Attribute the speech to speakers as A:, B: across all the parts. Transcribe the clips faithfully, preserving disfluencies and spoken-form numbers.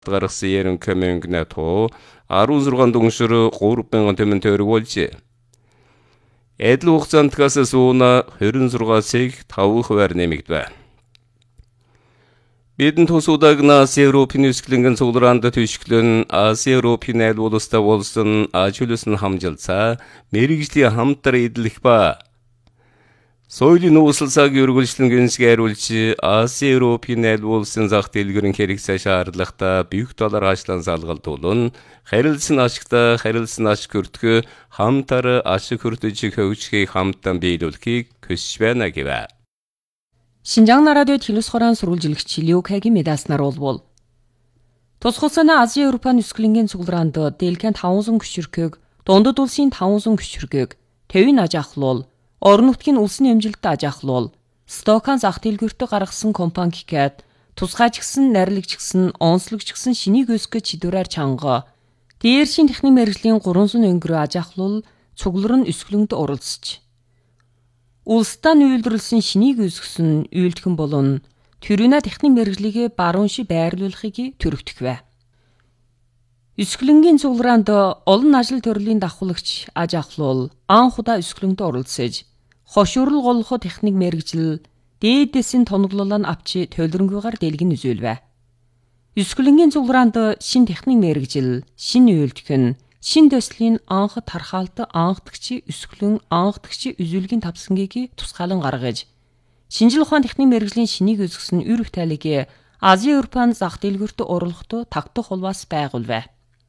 A: гаргасан ерөнхий мөнгөний туу арван зургаан дүншөр гурван мянган тэмэн төгрөг болж. Эдл хугацаанд газ сууна хорин зургаасыг таван хувиар нэмэгдэв. Бидэн тус удаагнаас Европын үсгэлэнгийн цуглараанд төшөглөн Аси Европын аль улстай болсон ажлын хамжилцаа мэргэжлийн хамтар эдлэх ба соёлын нууцлалцааг үргэлжлэн гэнсгээрүүлж Аси Европын аль улсын зах дэлгэрийн хэрэгцээ шаардлагатай büyük доллар ажлан залгалтуулан харилцан ашигтай харилцан ашиг хүртэх хамтар ашиг хүртэж хөгжихийг хамтан биелүүлэхийг хүсэж байна гэв.
B: Шинжаң нарадио телевиз хорон сурвалжилагч Лиу Кагийн медаснаар болбол. Тусгалсана Ази Европын үсгэлэнгийн цуглараанд дэлхийн таван зуун гүширхэг, дундад улсын таван зуун гүширхэг, тавийн аж ахлуул, орон нутгийн улсын эмжилттэй аж ахлуул, Стокхан зах дэлгүүртээ гаргасан компани гэхэд тусгайчгсан, нарлагчгсан, онцлогчгсан шинийг өсгөх чидүүрээр чанга. Дээршин техник мэргэжлийн гурван зуун өнгөрөө аж ахлуул цуглар нь үсгэлэнд оролцож. Улстай үйлдвэрлэсэн шинийг үүсгэсэн үйлдхэн болон төрөөнө техник мэргэжлийг баруун шиг байрлуулахыг төрөгдөхвэ. Үсгэлэнгийн цуглараанд олон ажил төрлийн давхуулагч аж ахлуул анх удаа үсгэлэнд оролцож, хошуурал голлохо техник мэргэжил дээдэсийн тоноглолоо авчи төлрөнгөөр дэлгэн үзүүлвэ. Үсгэлэнгийн цуглараанд шин техник мэргэжил, шин үйлдхэн шин төслийн анх тархаалт анхдагчи өсгөлөн анхдагчи үзүүлгийн тавсангийг тусгаалan гаргаж шинжил ухаан техник мэргэжлийн шинийг үүсгэсэн үр бүтээлийг Ази Европын зах дэлгүүрт оруулахад тагтах улваас байгуулвэ.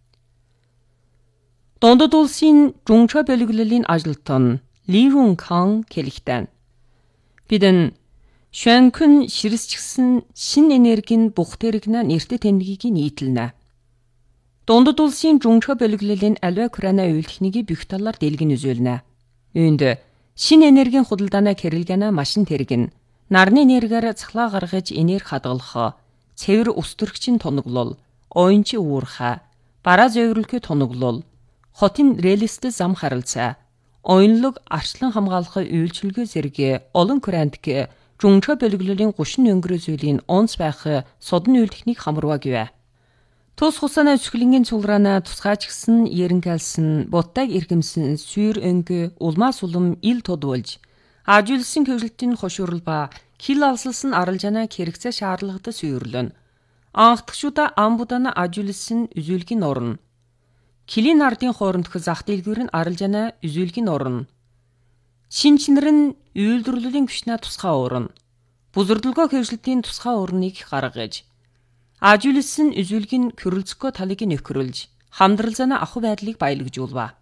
B: Дундад улсын жунча бөлөглөлийн ажилтан Ли Рун Кан хэлэхдээ бидэн шөнхөн ширсчгсэн шин энергийн бүх тэрэгнэ нэртэй тэмдгийг нийтлэнэ. Дундад улсын жунча бөлөглөлийн аливаа Украина үйлдвэхнийг büyük талаар дэлгэн үзүүлнэ. Үүнд шин энергийн худалдааны хэрэглэнэ машин тэргэн, нарны энергиээр цахлаа гаргаж энерги хадгалах, цэвэр өстөрөгчийн тоноглол, оюунчи уурхай, бараа зөөврөлхөө тоноглол, хотын релстэй зам харилцаа, оюунлог арчлан хамгаалах үйлчилгээ зэрэг олон Украиндг жунча бөлөглөлийн гушин өнгөрөө зүйлийн онц байх содон үйлдвэхнийг хамруулва гэв. Тус хусана үсгэлэнгийн цуглараана тусгайчгсан, ерөнхийлсэн, буттайг иргэмсэн, сүйр өнгө, улмаас улам ил тодуулж, ажуулсан хөвлөлтийн хошуурал ба хил алсалсан аралжаана хэрэгцээ шаардлагатай сүйрлэн. Анхдагчуудаа амбудана ажуулсан үзүүлгийн орно. Килийн ардын хоорондох зах дэлгүүр нь аралжаана үзүүлгийн орно. Шинчнэр нь үйлдвэрлэлийн хүчнээ тусгай уурна. Бузардалгоо хөвлөлтийн тусгай уурныг гаргаж ажуулсан үзүүлгийн körөлцгөө талыг нөхрөлж, хамдралзана ахуй байдлыг баялагжуулва.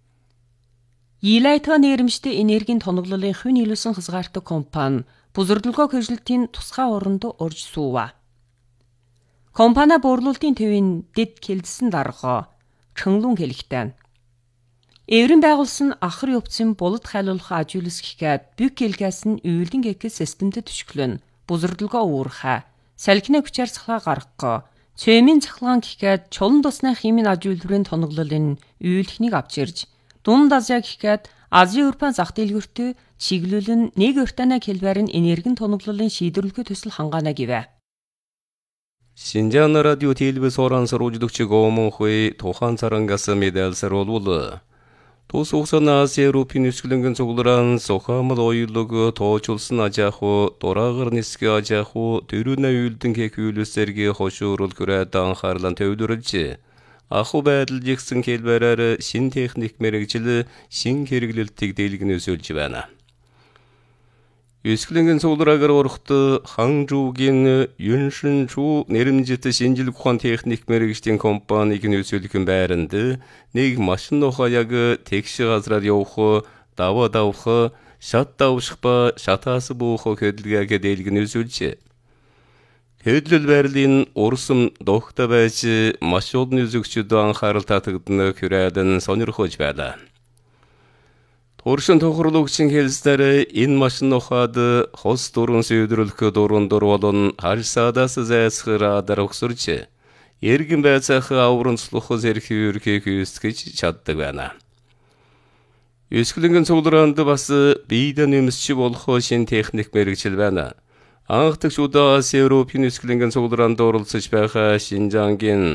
B: Илайта нэрмжтэй энергийн тоноглолын хүн нийлүүлсэн хязгаартай компани бузардалгоо хөвлөлтийн тусгай оронд орж суува. Компани буурлуулалтын төвийн дэд кэлдсэн дарга Чөнлүн хэлэхдээ Эврэн байгуулсан ахар явцын булад хайлуулах ажуулс гэхэд büyük хэлгээс нь үйлдэн гэкс системтэд төшөглөн бузардалгоо уурхай салхины хүчээр цахлаа гаргах, цөмийн цахлгаан гэхэд чулан тусны химийн аж үйлдвэрийн тоноглолын үйлдвэхнийг авч ирж, дунд Азиа гэхэд Ази Европын зах дэлгүүрт чиглүүлэн нэг уртана хэлбэрийн энергийн тоноглолын шийдвэрлэхүй төсөл хангаана гэв.
A: Шинжаң нарадио телевиз хорон сурвалжилагч Гомонхуй тухан царангас медалсар болбол. Тус хугацаанд Аси Европын үсгэлэнгийн цуглараан сухамл оюулог тоочулсан ажааху дураагар нисгэ ажааху төрөөнө үйлдэн кек үйлсэрги хошуурул хүрээд анхаарлан төвлөрөлж аху байдал жигсэн хэлбэрээр шин техник мэргэжил шин хэрэглэлтийг дэлгэн өсөөлж байна. Үсгэлэнгийн цуглараагаар орохт Ханчжуугийн Юншин Чу нэрмжит шинжил ухаан техник мэргэжлийн компаниг нөөцлөх байранд нэг машин ухааг тэгш газраар явах, даваа давах, шат давших ба шатаас буух хөдөлгөөг дэлгэн өсөөлж. Хөдлөл байрлалын урсам дохтой байж маш олон үзэгчид анхаарал татагдана хүрээдэн сонирхож байлаа. Уршин тохирлогчийн хэлснээр энэ машин ухаад хос дуран сүйдрүүлэх дуран дур болон харьсаадаас зайсхраа дарагсурч эргэн байцаах аврамцлах зэрхий үрхийг үүсгэж чаддаг байна. Үсгэлэнгийн цуглараанд бас биедээ нэмсч болох шин техник мэргэжил байна. Анхдагч удаа Азия Европын нисгэлэнгийн цуглараанд оролцож байгаа Шинжангийн